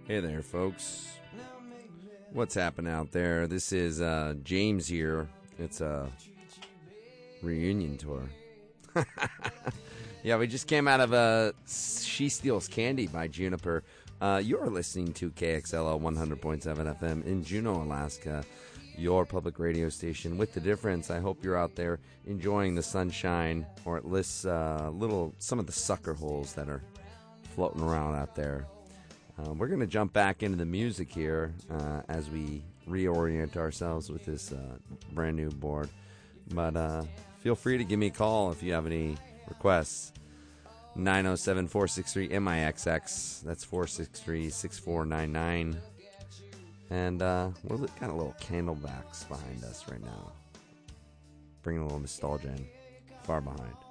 Hey there, folks. What's happening out there? This is James here. It's a reunion tour. Yeah, we just came out of She Steals Candy by Juniper. You're listening to KXLO 100.7 FM in Juneau, Alaska, your public radio station with the difference. I hope you're out there enjoying the sunshine, or at least some of the sucker holes that are floating around out there. We're going to jump back into the music here as we reorient ourselves with this brand new board. But feel free to give me a call if you have any requests. 907-463-MIXX. That's 463-6499. And we're got a little Candlebacks behind us right now. Bringing a little nostalgia in. Far behind.